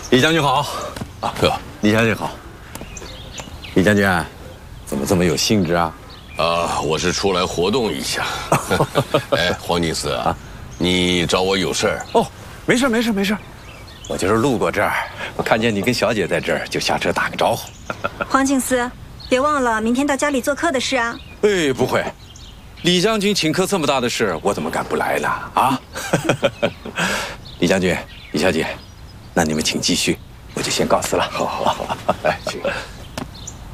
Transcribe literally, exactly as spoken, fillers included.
李将军好， 啊，哥， 李将军好。李将军，怎么这么有兴致啊？ 啊，我是出来活动一下。哎，黄金丝啊，你找我有事儿？ 哦，没事没事没事，我就是路过这儿，我看见你跟小姐在这儿，就下车打个招呼。 黄静思，别忘了明天到家里做客的事啊。 哎，不会，李将军请客这么大的事，我怎么敢不来呢？啊！李将军，李小姐，那你们请继续，我就先告辞了。 好好好，哎，请。